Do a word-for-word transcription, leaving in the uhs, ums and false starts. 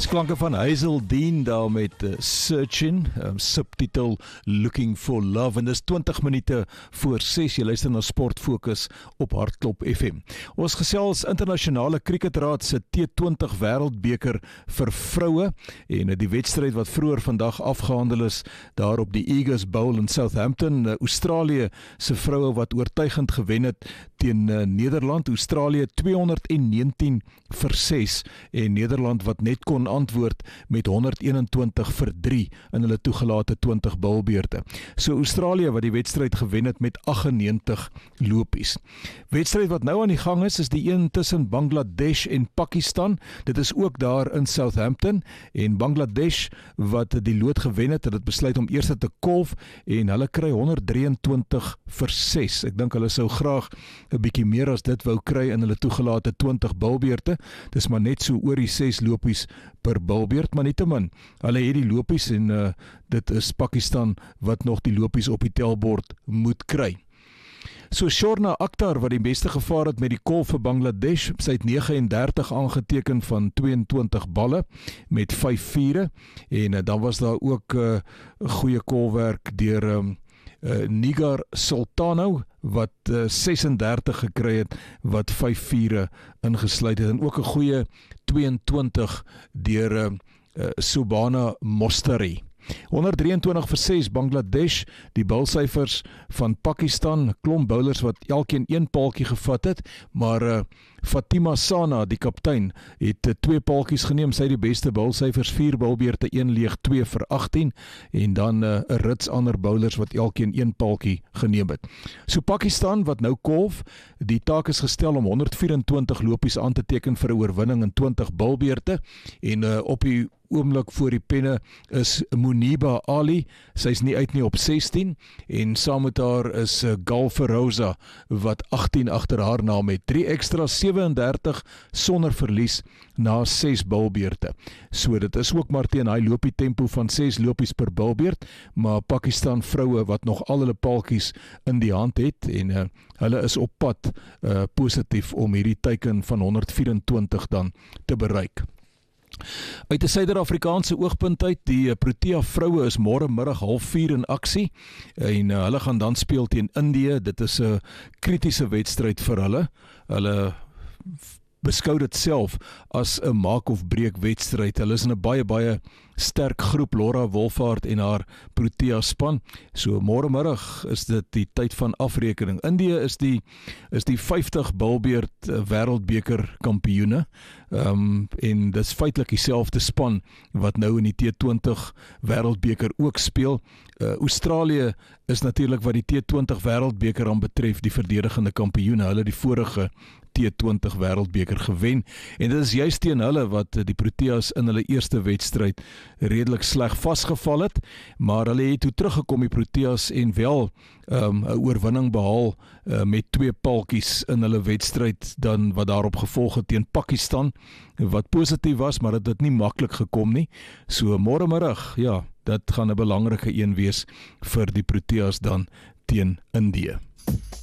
Klanke van Hazel Dean daar met uh, Searching, um, subtitel Looking for Love, en dis twintig minute voor ses, jy luister na Sport Fokus op Hartklop F M. Ons gesels internasionale kriketraad se T twintig wêreldbeker vir vroue, en uh, die wedstryd wat vroeër vandag afgehandel is, daar op die Eagles Bowl in Southampton, uh, Australië se vroue wat oortuigend gewen het teen uh, Nederland, Australië tweehonderd negentien vir ses, en Nederland wat net kon antwoord met honderd eenentwintig vir drie in hulle toegelate twintig bilbeurte. So Australië wat die wedstryd gewen het met agt en negentig lopies. Wedstryd wat nou aan die gang is, is die een tussen Bangladesh en Pakistan. Dit is ook daar in Southampton, en Bangladesh wat die lood gewen het, het het besluit om eerste te kolf, en hulle kry honderd drieëntwintig vir ses. Ek dink hulle sou graag 'n bietjie meer as dit wou kry in hulle toegelate twintig bilbeurte. Dis maar net so oor die ses lopies per bilbeurt, maar nietemin, hulle het die lopies, en uh, dit is Pakistan wat nog die lopies op die telbord moet kry. So Shorna Akhtar wat die beste gevaar het met die kolf vir Bangladesh, sy het nege en dertig aangeteken van tweeëntwintig balle met vyf vure, en uh, dan was daar ook 'n uh, goeie kolwerk deur um, uh, Nigar Sultano wat uh, ses en dertig gekry het, wat vyf vure ingesluit het, en ook 'n goeie tweeëntwintig deur uh, uh, Subhana Mostari. honderd drieëntwintig vir ses Bangladesh, die bilsyfers van Pakistan, klomp bowlers wat elkeen een paaltjie gevat het, maar uh, Fatima Sana, die kaptein, het uh, twee paaltjies geneem, sy die beste bilsyfers, vier bilbeurte, een leeg, twee vir agttien, en dan 'n uh, rits ander bowlers wat elkeen een paaltjie geneem het. So Pakistan wat nou kolf, die taak is gestel om honderd vyerentwintig lopies aan te teken vir 'n oorwinning in twintig bilbeurte, en uh, op die oomlik voor die penne is Muniba Ali, sy is nie uit nie op sestien, en saam met haar is Gal Feroza wat agttien agter haar naam het, drie extra sewe en dertig sonder verlies na ses bilbeurte. So dit is ook maar teen hy lopie tempo van ses lopies per bilbeurt, maar Pakistan vroue wat nog al hulle paaltjies in die hand het, en uh, hulle is op pad uh, positief om hierdie teiken van honderd vyerentwintig dan te bereik. Uit 'n Suid-Afrikaanse oogpunt uit, die Protea vroue is môre middag half vier in aksie, en uh, hulle gaan dan speel teen Indië. Dit is 'n kritiese wedstryd vir hulle. Hulle beskou dit self as 'n maak of breek wedstryd. Hulle is in 'n baie baie sterk groep, Laura Wolfhard en haar Protea span. So môre middag is dit die tyd van afrekening. Indië is die is die vyftig bilbeurt wêreldbeker kampioene. Um, en dis feitelik dieselfde span wat nou in die T twintig wêreldbeker ook speel. Uh, Australië is natuurlik wat die T twintig wêreldbeker aan betref die verdedigende kampioene. Hulle die vorige T twintig wêreldbeker gewen, en dit is juist teen hulle wat die Proteas in hulle eerste wedstryd redelik sleg vasgeval het, maar hulle het toe teruggekom, die Proteas, en wel 'n um, oorwinning behaal uh, met twee paaltjies in hulle wedstryd dan wat daarop gevolg het teen Pakistan, wat positief was, maar dit het nie maklik gekom nie. So môre middag, ja, dit gaan 'n belangrike een wees vir die Proteas dan teen Indië.